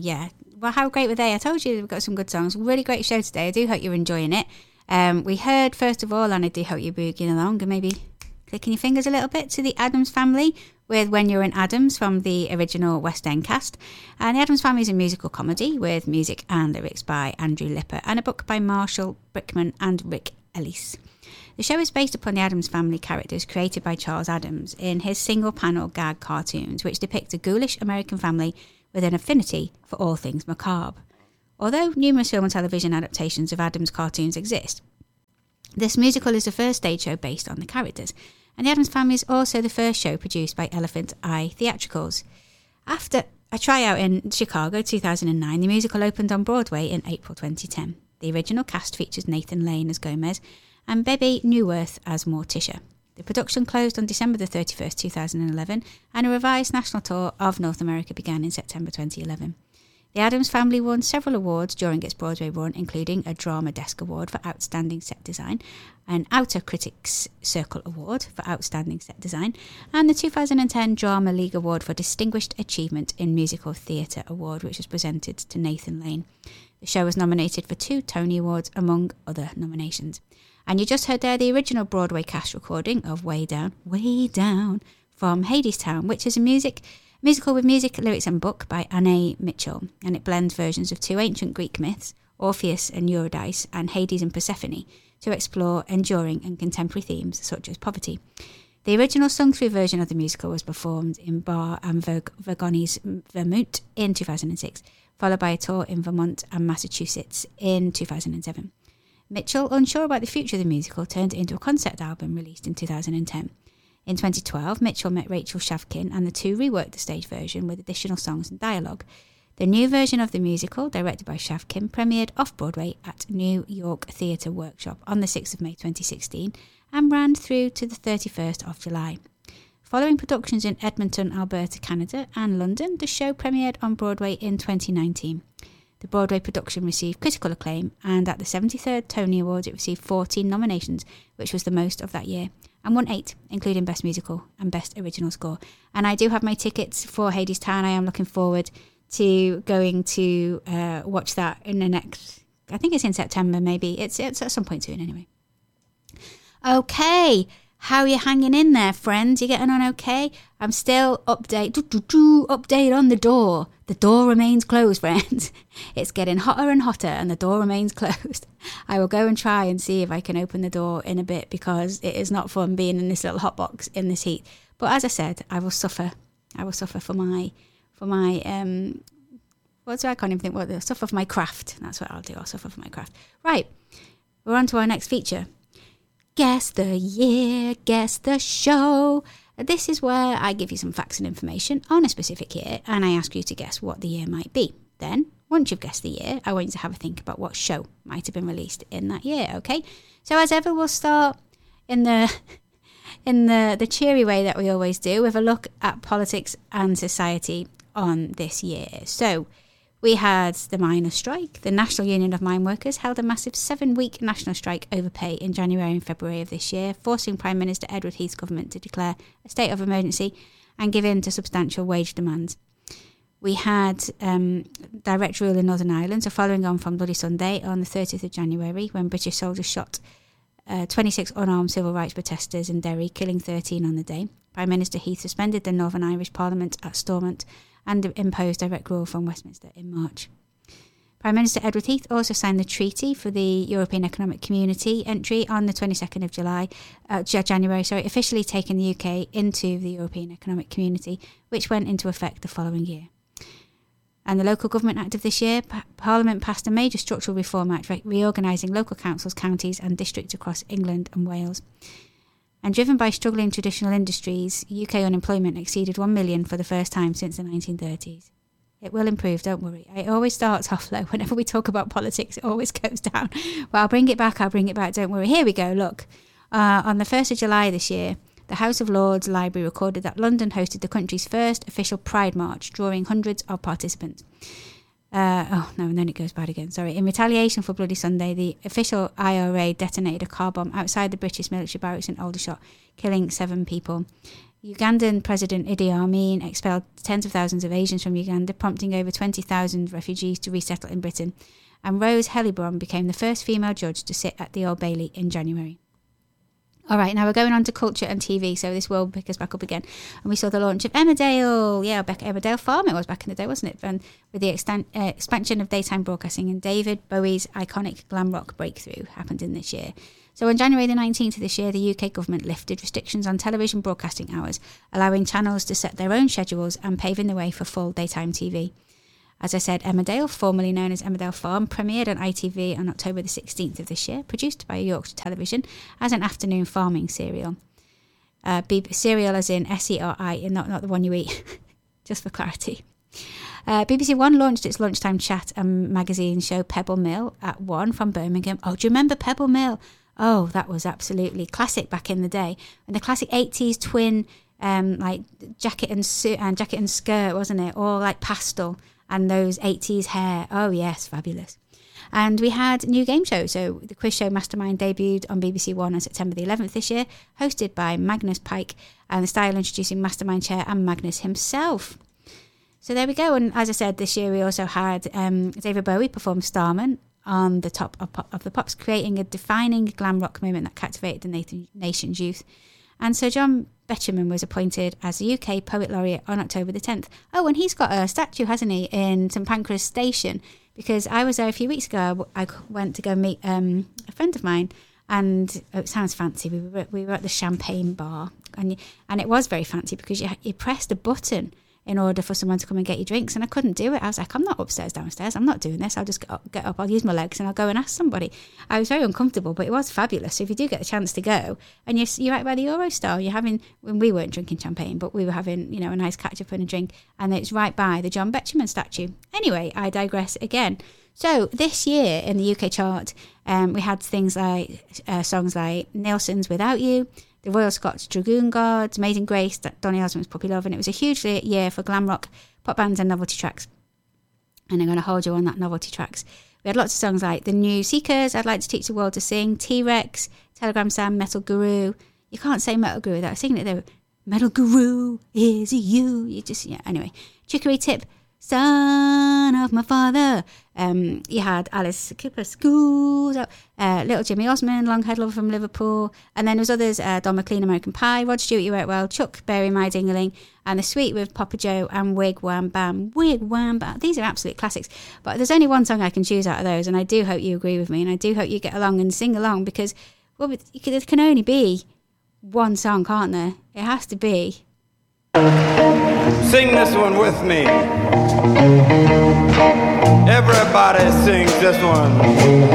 yeah. Well, how great were they? I told you we've got some good songs. Really great show today. I do hope you're enjoying it. We heard, first of all, and I do hope you're boogieing along and maybe clicking your fingers a little bit, to the Addams Family with When You're in Addams from the original West End cast. And the Addams Family is a musical comedy with music and lyrics by Andrew Lipper and a book by Marshall Brickman and Rick Ellis. The show is based upon the Addams Family characters created by Charles Addams in his single-panel gag cartoons, which depict a ghoulish American family with an affinity for all things macabre. Although numerous film and television adaptations of Addams cartoons exist, this musical is the first stage show based on the characters, and the Addams Family is also the first show produced by Elephant Eye Theatricals. After a tryout in Chicago 2009, the musical opened on Broadway in April 2010. The original cast features Nathan Lane as Gomez and Bebe Neuwirth as Morticia. The production closed on December the 31st, 2011, and a revised national tour of North America began in September 2011. The Addams Family won several awards during its Broadway run, including a Drama Desk Award for Outstanding Set Design, an Outer Critics Circle Award for Outstanding Set Design, and the 2010 Drama League Award for Distinguished Achievement in Musical Theatre Award, which was presented to Nathan Lane. The show was nominated for 2 Tony Awards, among other nominations. And you just heard there the original Broadway cast recording of Way Down, from Hadestown, which is a musical with music, lyrics and book by Anne Mitchell, and it blends versions of 2 ancient Greek myths, Orpheus and Eurydice, and Hades and Persephone, to explore enduring and contemporary themes such as poverty. The original sung-through version of the musical was performed in Bar and Vergoni's Vermont in 2006, followed by a tour in Vermont and Massachusetts in 2007. Mitchell, unsure about the future of the musical, turned it into a concept album released in 2010. In 2012, Mitchell met Rachel Shavkin and the two reworked the stage version with additional songs and dialogue. The new version of the musical, directed by Shavkin, premiered off-Broadway at New York Theatre Workshop on the 6th of May 2016 and ran through to the 31st of July. Following productions in Edmonton, Alberta, Canada and London, the show premiered on Broadway in 2019. The Broadway production received critical acclaim, and at the 73rd Tony Awards it received 14 nominations, which was the most of that year, and won 8, including Best Musical and Best Original Score. And I do have my tickets for Hadestown. I am looking forward to going to watch that in the next, I think it's in September maybe. It's at some point soon anyway. Okay, how are you hanging in there, friends? You getting on okay? I'm still update on the door. The door remains closed, friends. It's getting hotter and hotter and the door remains closed. I will go and try and see if I can open the door in a bit, because it is not fun being in this little hot box in this heat. But as I said, I will suffer. I will suffer for my I can't even think what the suffer for my craft. That's what I'll do. I'll suffer for my craft. Right. We're on to our next feature. Guess the year, guess the show. This is where I give you some facts and information on a specific year, and I ask you to guess what the year might be. Then, once you've guessed the year, I want you to have a think about what show might have been released in that year, okay? So as ever, we'll start in the cheery way that we always do, with a look at politics and society on this year. So, we had the miners' strike. The National Union of Mine Workers held a massive 7-week national strike over pay in January and February of this year, forcing Prime Minister Edward Heath's government to declare a state of emergency and give in to substantial wage demands. We had direct rule in Northern Ireland, so following on from Bloody Sunday on the 30th of January, when British soldiers shot 26 unarmed civil rights protesters in Derry, killing 13 on the day. Prime Minister Heath suspended the Northern Irish Parliament at Stormont and imposed direct rule from Westminster in March. Prime Minister Edward Heath also signed the treaty for the European Economic Community entry on the 22nd of January, officially taking the UK into the European Economic Community, which went into effect the following year. And the Local Government Act of this year, Parliament passed a major structural reform act reorganising local councils, counties and districts across England and Wales. And driven by struggling traditional industries, UK unemployment exceeded 1 million for the first time since the 1930s. It will improve, don't worry. It always starts off low. Whenever we talk about politics, it always goes down. Well, I'll bring it back, don't worry. Here we go, look. On the 1st of July this year, the House of Lords Library recorded that London hosted the country's first official Pride March, drawing hundreds of participants. And then it goes bad again, sorry. In retaliation for Bloody Sunday, the official IRA detonated a car bomb outside the British military barracks in Aldershot, killing 7 people. Ugandan President Idi Amin expelled tens of thousands of Asians from Uganda, prompting over 20,000 refugees to resettle in Britain. And Rose Hellebrand became the first female judge to sit at the Old Bailey in January. All right, now we're going on to culture and TV, so this will pick us back up again. And we saw the launch of Emmerdale. Yeah, Emmerdale Farm it was back in the day, wasn't it? And with the expansion of daytime broadcasting, and David Bowie's iconic glam rock breakthrough happened in this year. So on January the 19th of this year, the UK government lifted restrictions on television broadcasting hours, allowing channels to set their own schedules and paving the way for full daytime TV. As I said, Emmerdale, formerly known as Emmerdale Farm, premiered on ITV on October the 16th of this year, produced by Yorkshire Television as an afternoon farming serial. Serial as in SERI, and not the one you eat, just for clarity. BBC One launched its lunchtime chat and magazine show Pebble Mill at 1 from Birmingham. Oh, do you remember Pebble Mill? Oh, that was absolutely classic back in the day. And the classic 80s twin like jacket and skirt, wasn't it? Or like pastel. And those 80s hair. Oh, yes, fabulous. And we had new game shows. So the quiz show Mastermind debuted on BBC One on September the 11th this year, hosted by Magnus Pike, and the style introducing Mastermind chair and Magnus himself. So there we go. And as I said, this year we also had David Bowie perform Starman on the top of the Pops, creating a defining glam rock moment that captivated the nation's youth. And Sir John Betjeman was appointed as the UK Poet Laureate on October the 10th. Oh, and he's got a statue, hasn't he, in St Pancras Station? Because I was there a few weeks ago. I went to go meet a friend of mine, and it sounds fancy. We were at the Champagne Bar, and it was very fancy because you pressed a button in order for someone to come and get you drinks, and I couldn't do it. I was like, I'm not upstairs, downstairs. I'm not doing this. I'll just get up, I'll use my legs, and I'll go and ask somebody. I was very uncomfortable, but it was fabulous. So if you do get the chance to go, and you're right by the Eurostar, you're having, when we weren't drinking champagne, but we were having, a nice catch-up and a drink, and it's right by the John Betjeman statue. Anyway, I digress again. So this year in the UK chart, we had things like songs like Nelson's Without You, the Royal Scots Dragoon Guards, Amazing Grace, Donny Osmond's Puppy Love, and it was a huge year for glam rock, pop bands and novelty tracks. And I'm going to hold you on that novelty tracks. We had lots of songs like The New Seekers, I'd Like to Teach the World to Sing, T-Rex, Telegram Sam, Metal Guru. You can't say Metal Guru without singing it though. Metal Guru is you. Anyway. Chicory Tip, Son of My Father. You had Alice Cooper, Schools, Little Jimmy Osmond, Longhead Lover from Liverpool, and then there was others, Don McLean, American Pie, Rod Stewart, You Work Well, Chuck Berry, My Dingaling, and The Sweet with Papa Joe, and Wig Wham Bam. Wig Wham Bam. These are absolute classics, but there's only one song I can choose out of those, and I do hope you agree with me, and I do hope you get along and sing along, because there can only be one song, can't there? It has to be. Sing this one with me. Everybody sings this one.